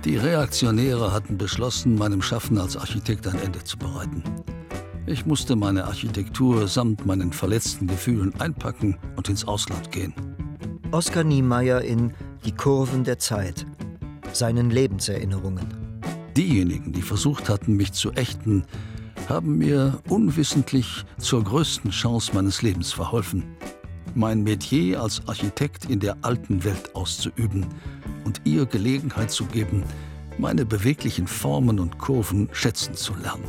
Die Reaktionäre hatten beschlossen, meinem Schaffen als Architekt ein Ende zu bereiten. Ich musste meine Architektur samt meinen verletzten Gefühlen einpacken und ins Ausland gehen. Oskar Niemeyer in Die Kurven der Zeit, seinen Lebenserinnerungen. Diejenigen, die versucht hatten, mich zu ächten, haben mir unwissentlich zur größten Chance meines Lebens verholfen, mein Metier als Architekt in der alten Welt auszuüben und ihr Gelegenheit zu geben, meine beweglichen Formen und Kurven schätzen zu lernen.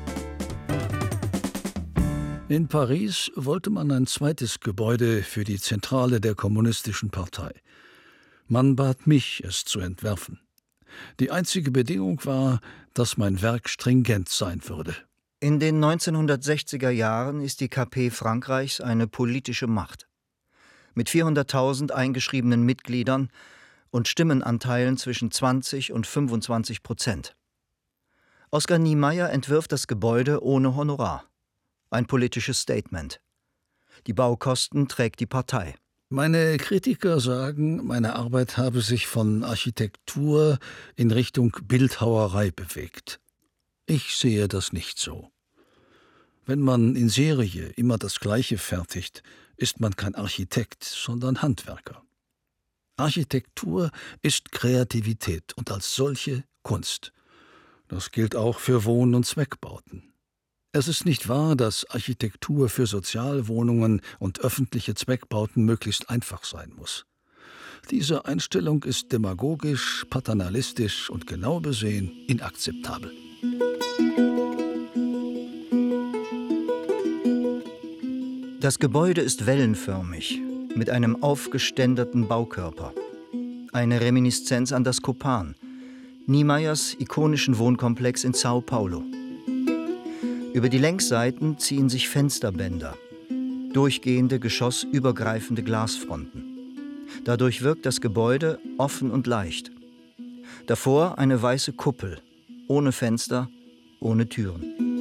In Paris wollte man ein zweites Gebäude für die Zentrale der Kommunistischen Partei. Man bat mich, es zu entwerfen. Die einzige Bedingung war, dass mein Werk stringent sein würde. In den 1960er Jahren ist die KP Frankreichs eine politische Macht. Mit 400.000 eingeschriebenen Mitgliedern und Stimmenanteilen zwischen 20 und 25%. Oskar Niemeyer entwirft das Gebäude ohne Honorar. Ein politisches Statement. Die Baukosten trägt die Partei. Meine Kritiker sagen, meine Arbeit habe sich von Architektur in Richtung Bildhauerei bewegt. Ich sehe das nicht so. Wenn man in Serie immer das Gleiche fertigt, ist man kein Architekt, sondern Handwerker. Architektur ist Kreativität und als solche Kunst. Das gilt auch für Wohn- und Zweckbauten. Es ist nicht wahr, dass Architektur für Sozialwohnungen und öffentliche Zweckbauten möglichst einfach sein muss. Diese Einstellung ist demagogisch, paternalistisch und genau besehen inakzeptabel. Das Gebäude ist wellenförmig, mit einem aufgeständerten Baukörper. Eine Reminiszenz an das Copan, Niemeyers ikonischen Wohnkomplex in Sao Paulo. Über die Längsseiten ziehen sich Fensterbänder, durchgehende geschossübergreifende Glasfronten. Dadurch wirkt das Gebäude offen und leicht. Davor eine weiße Kuppel, ohne Fenster, ohne Türen.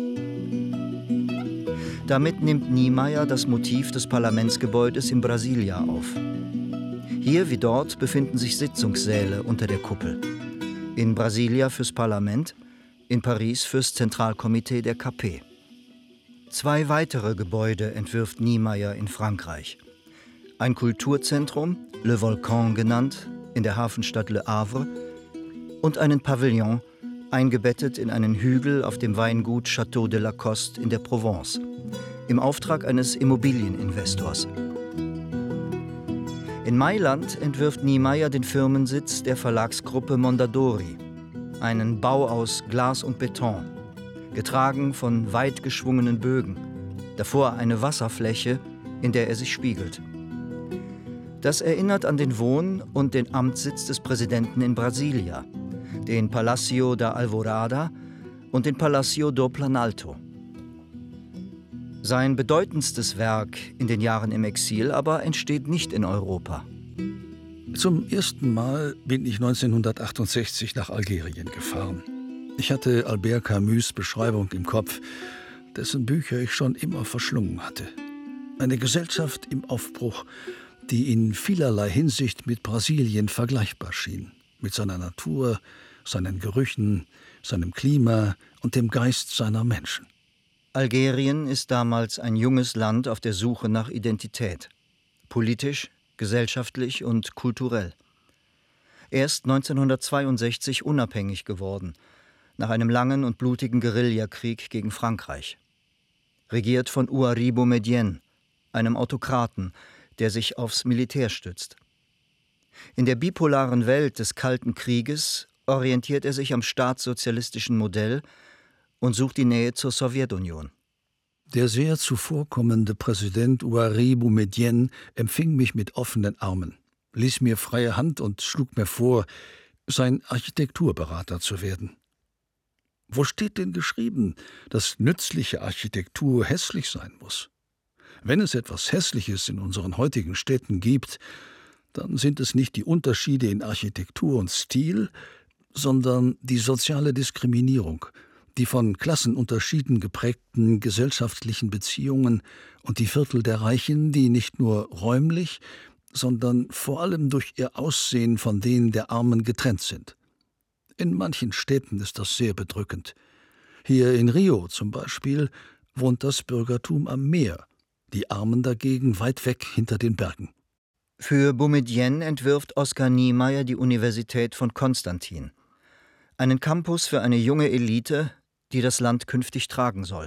Damit nimmt Niemeyer das Motiv des Parlamentsgebäudes in Brasilia auf. Hier wie dort befinden sich Sitzungssäle unter der Kuppel. In Brasilia fürs Parlament, in Paris fürs Zentralkomitee der KP. 2 weitere Gebäude entwirft Niemeyer in Frankreich. Ein Kulturzentrum, Le Volcan genannt, in der Hafenstadt Le Havre, und einen Pavillon, eingebettet in einen Hügel auf dem Weingut Château de Lacoste in der Provence, im Auftrag eines Immobilieninvestors. In Mailand entwirft Niemeyer den Firmensitz der Verlagsgruppe Mondadori, einen Bau aus Glas und Beton, getragen von weit geschwungenen Bögen, davor eine Wasserfläche, in der er sich spiegelt. Das erinnert an den Wohn- und den Amtssitz des Präsidenten in Brasilia, den Palacio da Alvorada und den Palacio do Planalto. Sein bedeutendstes Werk in den Jahren im Exil aber entsteht nicht in Europa. Zum ersten Mal bin ich 1968 nach Algerien gefahren. Ich hatte Albert Camus' Beschreibung im Kopf, dessen Bücher ich schon immer verschlungen hatte. Eine Gesellschaft im Aufbruch, die in vielerlei Hinsicht mit Brasilien vergleichbar schien. Mit seiner Natur, seinen Gerüchen, seinem Klima und dem Geist seiner Menschen. Algerien ist damals ein junges Land auf der Suche nach Identität. Politisch, gesellschaftlich und kulturell. Erst 1962 unabhängig geworden, nach einem langen und blutigen Guerillakrieg gegen Frankreich. Regiert von Houari Boumedienne, einem Autokraten, der sich aufs Militär stützt. In der bipolaren Welt des Kalten Krieges orientiert er sich am staatssozialistischen Modell und sucht die Nähe zur Sowjetunion. Der sehr zuvorkommende Präsident Houari Boumedienne empfing mich mit offenen Armen, ließ mir freie Hand und schlug mir vor, sein Architekturberater zu werden. Wo steht denn geschrieben, dass nützliche Architektur hässlich sein muss? Wenn es etwas Hässliches in unseren heutigen Städten gibt, dann sind es nicht die Unterschiede in Architektur und Stil, sondern die soziale Diskriminierung, die von Klassenunterschieden geprägten gesellschaftlichen Beziehungen und die Viertel der Reichen, die nicht nur räumlich, sondern vor allem durch ihr Aussehen von denen der Armen getrennt sind. In manchen Städten ist das sehr bedrückend. Hier in Rio zum Beispiel wohnt das Bürgertum am Meer, die Armen dagegen weit weg hinter den Bergen. Für Boumedienne entwirft Oskar Niemeyer die Universität von Konstantin. Einen Campus für eine junge Elite, die das Land künftig tragen soll.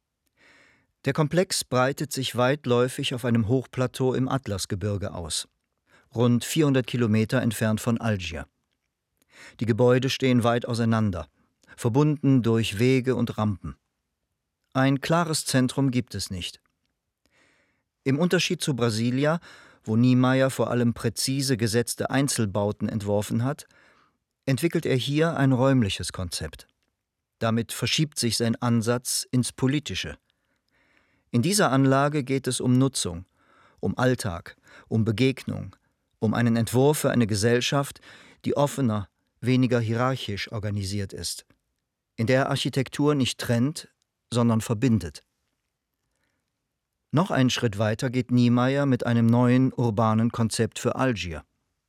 Der Komplex breitet sich weitläufig auf einem Hochplateau im Atlasgebirge aus, rund 400 Kilometer entfernt von Algier. Die Gebäude stehen weit auseinander, verbunden durch Wege und Rampen. Ein klares Zentrum gibt es nicht. Im Unterschied zu Brasilia, wo Niemeyer vor allem präzise gesetzte Einzelbauten entworfen hat, entwickelt er hier ein räumliches Konzept. Damit verschiebt sich sein Ansatz ins Politische. In dieser Anlage geht es um Nutzung, um Alltag, um Begegnung, um einen Entwurf für eine Gesellschaft, die offener, weniger hierarchisch organisiert ist, in der Architektur nicht trennt, sondern verbindet. Noch einen Schritt weiter geht Niemeyer mit einem neuen urbanen Konzept für Algier.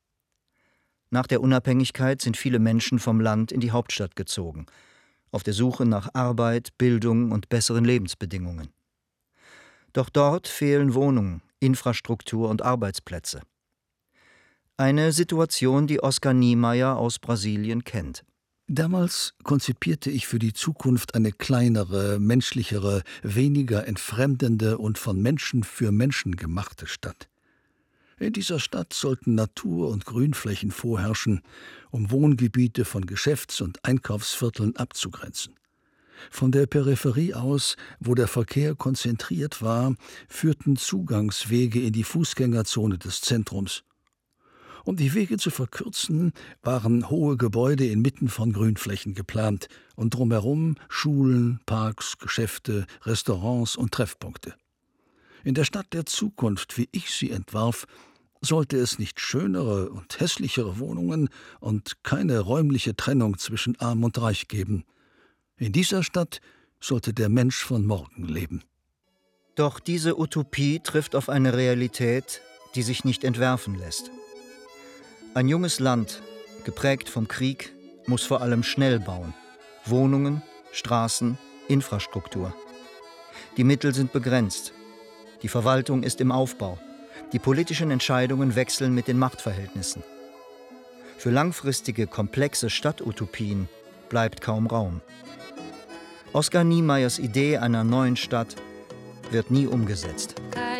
Nach der Unabhängigkeit sind viele Menschen vom Land in die Hauptstadt gezogen, auf der Suche nach Arbeit, Bildung und besseren Lebensbedingungen. Doch dort fehlen Wohnungen, Infrastruktur und Arbeitsplätze. Eine Situation, die Oskar Niemeyer aus Brasilien kennt. Damals konzipierte ich für die Zukunft eine kleinere, menschlichere, weniger entfremdende und von Menschen für Menschen gemachte Stadt. In dieser Stadt sollten Natur- und Grünflächen vorherrschen, um Wohngebiete von Geschäfts- und Einkaufsvierteln abzugrenzen. Von der Peripherie aus, wo der Verkehr konzentriert war, führten Zugangswege in die Fußgängerzone des Zentrums. Um die Wege zu verkürzen, waren hohe Gebäude inmitten von Grünflächen geplant und drumherum Schulen, Parks, Geschäfte, Restaurants und Treffpunkte. In der Stadt der Zukunft, wie ich sie entwarf, sollte es nicht schönere und hässlichere Wohnungen und keine räumliche Trennung zwischen Arm und Reich geben. In dieser Stadt sollte der Mensch von morgen leben. Doch diese Utopie trifft auf eine Realität, die sich nicht entwerfen lässt. Ein junges Land, geprägt vom Krieg, muss vor allem schnell bauen. Wohnungen, Straßen, Infrastruktur. Die Mittel sind begrenzt. Die Verwaltung ist im Aufbau. Die politischen Entscheidungen wechseln mit den Machtverhältnissen. Für langfristige, komplexe Stadtutopien bleibt kaum Raum. Oskar Niemeyers Idee einer neuen Stadt wird nie umgesetzt.